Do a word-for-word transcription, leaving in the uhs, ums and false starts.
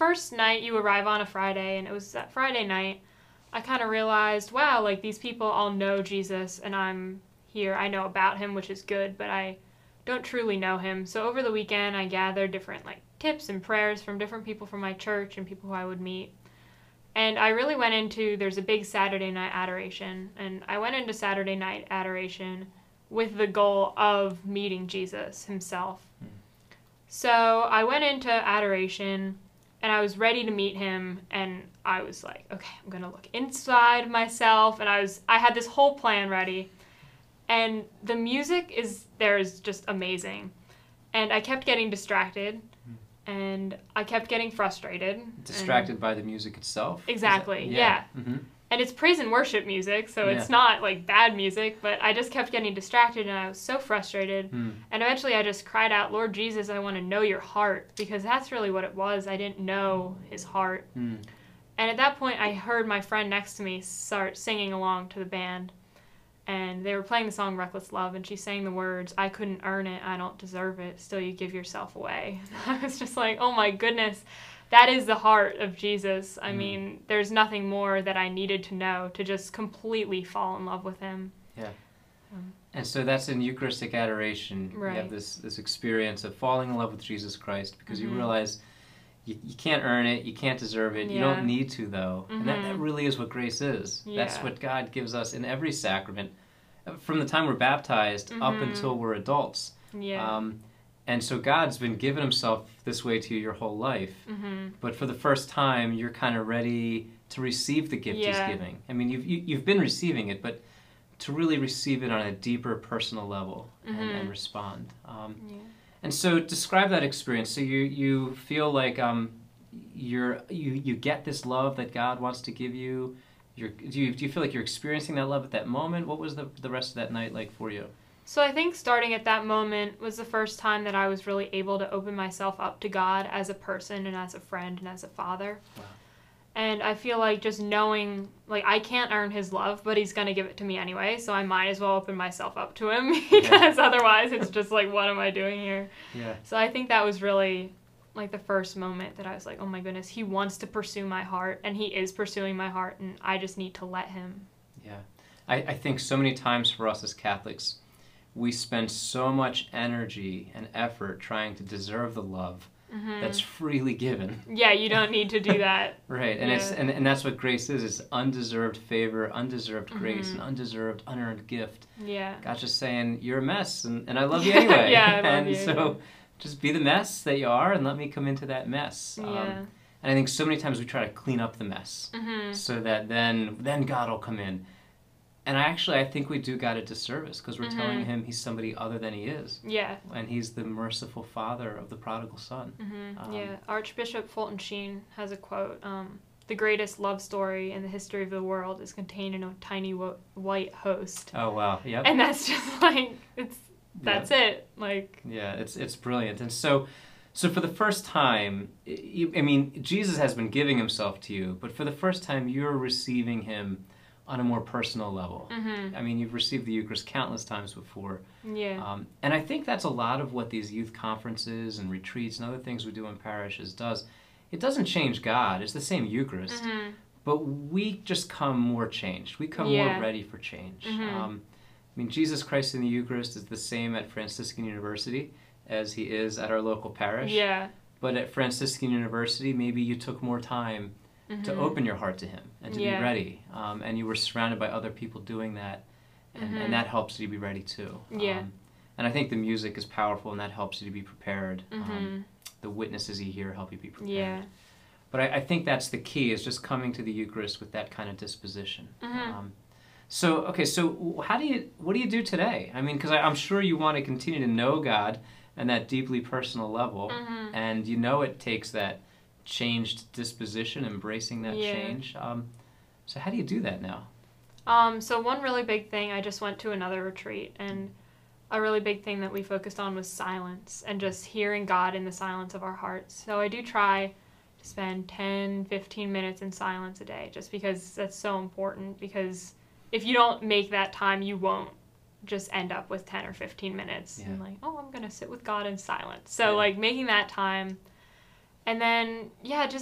first night you arrive on a Friday, and it was that Friday night, I kind of realized, wow, like these people all know Jesus, and I'm here. I know about him, which is good, but I don't truly know him. So over the weekend, I gathered different like tips and prayers from different people from my church and people who I would meet. And I really went into, there's a big Saturday night adoration, and I went into Saturday night adoration with the goal of meeting Jesus himself. Mm. So I went into adoration, and I was ready to meet him, and I was like, okay, I'm going to look inside myself, and I was, I had this whole plan ready, and the music is, there is just amazing, and I kept getting distracted, and I kept getting frustrated. Distracted by the music itself? Exactly, that, yeah. yeah. Mm-hmm. And it's praise and worship music, so yeah. it's not like bad music, but I just kept getting distracted, and I was so frustrated. Mm. And eventually I just cried out, Lord Jesus, I want to know your heart, because that's really what it was. I didn't know his heart. Mm. And at that point, I heard my friend next to me start singing along to the band, and they were playing the song Reckless Love, and she sang the words, I couldn't earn it, I don't deserve it, still you give yourself away. I was just like, oh my goodness. That is the heart of Jesus. I mm. mean, there's nothing more that I needed to know to just completely fall in love with him. Yeah. Um, and so that's in Eucharistic adoration. Right. You have this, this experience of falling in love with Jesus Christ because mm-hmm. you realize you, you can't earn it, you can't deserve it, yeah. you don't need to, though. Mm-hmm. And that, that really is what grace is. Yeah. That's what God gives us in every sacrament, from the time we're baptized mm-hmm. up until we're adults. Yeah. Um, And so God's been giving himself this way to you your whole life. Mm-hmm. But for the first time, you're kind of ready to receive the gift yeah. he's giving. I mean, you've, you, you've been receiving it, but to really receive it on a deeper personal level mm-hmm. and, and respond. Um, yeah. And so describe that experience. So you, you feel like um, you're, you, you get this love that God wants to give you. You're, do, you, do you feel like you're experiencing that love at that moment? What was the, the rest of that night like for you? So I think starting at that moment was the first time that I was really able to open myself up to God as a person and as a friend and as a father. Wow. And I feel like just knowing, like, I can't earn his love, but he's going to give it to me anyway, so I might as well open myself up to him because yeah. otherwise it's just like, what am I doing here? Yeah. So I think that was really, like, the first moment that I was like, oh my goodness, he wants to pursue my heart, and he is pursuing my heart, and I just need to let him. Yeah. I, I think so many times for us as Catholics, we spend so much energy and effort trying to deserve the love mm-hmm. that's freely given. Yeah, you don't need to do that. Right, and yeah. it's and, and that's what grace is, it's undeserved favor, undeserved mm-hmm. grace, an undeserved, unearned gift. Yeah. God's just saying, you're a mess, and, and I love you anyway. yeah, I love and you. so just be the mess that you are, and let me come into that mess. Yeah. Um, and I think so many times we try to clean up the mess, mm-hmm. so that then then God will come in. And actually, I think we do God a disservice because we're mm-hmm. telling him he's somebody other than he is. Yeah. And he's the merciful father of the prodigal son. Mm-hmm. Um, yeah. Archbishop Fulton Sheen has a quote, um, the greatest love story in the history of the world is contained in a tiny wo- white host. Oh, wow. Yep. And that's just like, it's that's yep. it. Like. Yeah, it's it's brilliant. And so, so for the first time, I mean, Jesus has been giving himself to you, but for the first time, you're receiving him on a more personal level. Mm-hmm. I mean, you've received the Eucharist countless times before. Yeah. Um, and I think that's a lot of what these youth conferences and retreats and other things we do in parishes does. It doesn't change God. It's the same Eucharist. Mm-hmm. But we just come more changed. We come yeah. more ready for change. Mm-hmm. Um, I mean, Jesus Christ in the Eucharist is the same at Franciscan University as he is at our local parish. Yeah. But at Franciscan University, maybe you took more time Mm-hmm. to open your heart to him and to yeah. be ready. Um, and you were surrounded by other people doing that, and, mm-hmm. and that helps you to be ready too. Yeah. Um, and I think the music is powerful, and that helps you to be prepared. Mm-hmm. Um, the witnesses you hear help you be prepared. Yeah. But I, I think that's the key, is just coming to the Eucharist with that kind of disposition. Mm-hmm. Um, so, okay, so how do you, what do you do today? I mean, because I'm sure you want to continue to know God on that deeply personal level, mm-hmm. and you know it takes that changed disposition, embracing that yeah. change. Um, so how do you do that now? Um, so one really big thing, I just went to another retreat, and a really big thing that we focused on was silence and just hearing God in the silence of our hearts. So I do try to spend ten, fifteen minutes in silence a day, just because that's so important, because if you don't make that time, you won't just end up with ten or fifteen minutes yeah. and like, oh, I'm going to sit with God in silence. So yeah. like making that time. And then, yeah, just